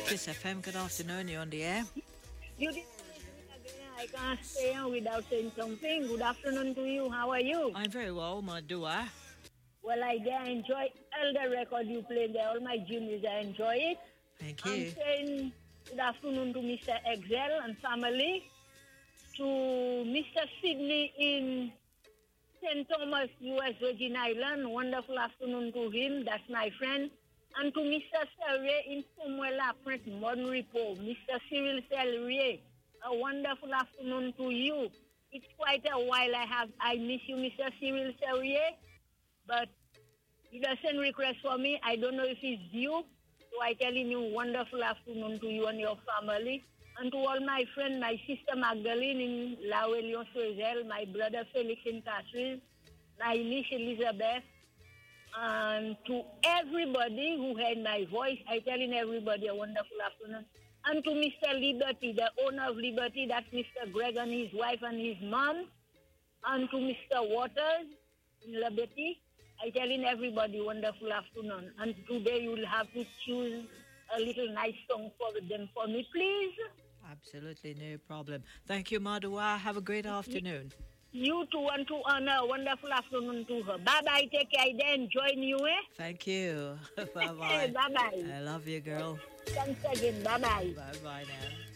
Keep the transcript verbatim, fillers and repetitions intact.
Kiss F M. Good afternoon. You're on the air. You didn't again. I can't stay on without saying something. Good afternoon to you. How are you? I'm very well, Madua. Well, I did enjoy all the record you played there. All my Jimmys, I enjoy it. Thank I'm you. saying good afternoon to Mister Excel and family. To Mister Sydney in Saint Thomas, U S Virgin Island. Wonderful afternoon to him. That's my friend. And to Mister Selrier in Samuela, Prince Modern Report. Mister Cyril Selrier, a wonderful afternoon to you. It's quite a while I have I miss you, Mister Cyril Selrier, but he doesn't request for me. I don't know if it's due. So I telling you wonderful afternoon to you and your family. And to all my friends, my sister Magdalene in La Union Sozel, my brother Felix in Catherine, my niece Elizabeth, and to everybody who heard my voice, I telling everybody a wonderful afternoon. And to Mister Liberty, the owner of Liberty, that's Mister Greg and his wife and his mom. And to Mister Waters in Liberty, I telling everybody wonderful afternoon. And today you will have to choose a little nice song for them for me, please. Absolutely, no problem. Thank you, Madua. Have a great afternoon. You too want to honor a wonderful afternoon to her. Bye-bye. Take care. Then join you, eh? Thank you. Bye-bye. Bye-bye. I love you, girl. Thanks again. Bye-bye. Bye-bye now.